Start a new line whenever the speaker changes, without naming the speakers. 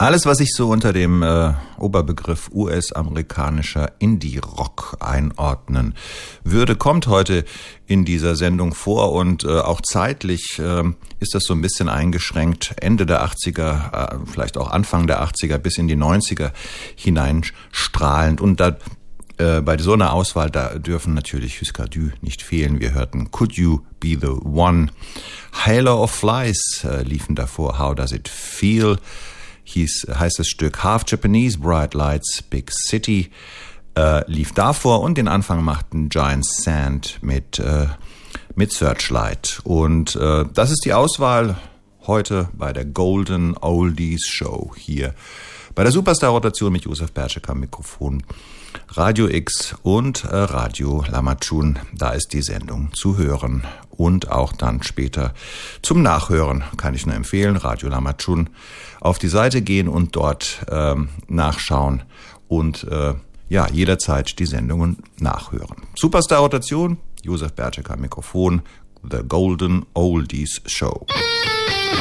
Alles, was ich so unter dem Oberbegriff US-amerikanischer Indie-Rock einordnen würde, kommt heute in dieser Sendung vor und auch zeitlich ist das so ein bisschen eingeschränkt. Ende der 80er, vielleicht auch Anfang der 80er bis in die 90er hineinstrahlend. Und da bei so einer Auswahl, da dürfen natürlich Husker Du nicht fehlen. Wir hörten Could You Be The One? Halo of Flies liefen davor. How Does It Feel? Heißt das Stück Half Japanese, Bright Lights, Big City, lief davor und den Anfang machten Giant Sand mit Searchlight. Und das ist die Auswahl heute bei der Golden Oldies Show hier bei der Superstar-Rotation mit Josef Pertschek am Mikrofon, Radio X und Radio Lamachun. Da ist die Sendung zu hören und auch dann später zum Nachhören. Kann ich nur empfehlen, Radio Lamachun. Auf die Seite gehen und dort nachschauen und jederzeit die Sendungen nachhören. Superstar-Rotation, Josef Pertschek am Mikrofon, The Golden Oldies Show.